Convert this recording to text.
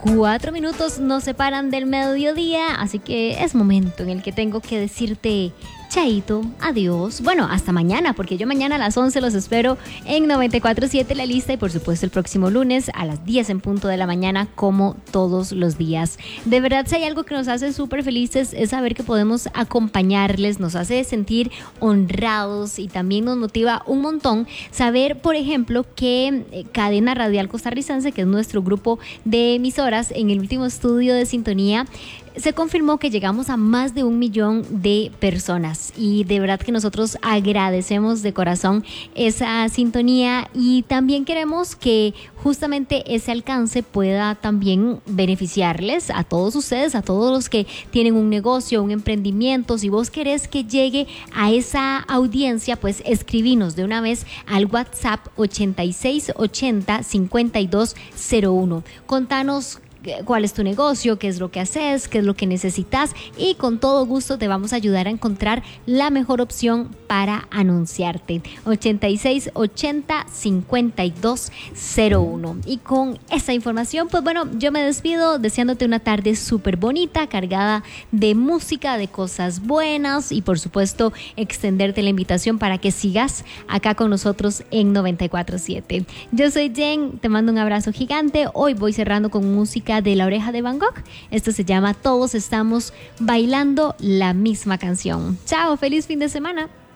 4 minutos nos separan del mediodía, así que es momento en el que tengo que decirte chaito, adiós. Bueno, hasta mañana, porque yo mañana a las 11 los espero en 94.7 La Lista y por supuesto el próximo lunes a las 10 en punto de la mañana, como todos los días. De verdad, si hay algo que nos hace súper felices es saber que podemos acompañarles, nos hace sentir honrados y también nos motiva un montón saber, por ejemplo, que Cadena Radial Costarricense, que es nuestro grupo de emisoras, en el último estudio de sintonía se confirmó que llegamos a más de 1 millón de personas y de verdad que nosotros agradecemos de corazón esa sintonía y también queremos que justamente ese alcance pueda también beneficiarles a todos ustedes, a todos los que tienen un negocio, un emprendimiento. Si vos querés que llegue a esa audiencia, pues escribinos de una vez al WhatsApp 8680-5201. Contanos cuál es tu negocio, qué es lo que haces, qué es lo que necesitas y con todo gusto te vamos a ayudar a encontrar la mejor opción para anunciarte. 8680-5201. Y con esa información, pues bueno, yo me despido deseándote una tarde súper bonita, cargada de música, de cosas buenas y por supuesto extenderte la invitación para que sigas acá con nosotros en 94.7. Yo soy Jen, te mando un abrazo gigante. Hoy voy cerrando con música de La Oreja de Van Gogh. Esto se llama Todos estamos bailando la misma canción. Chao, feliz fin de semana.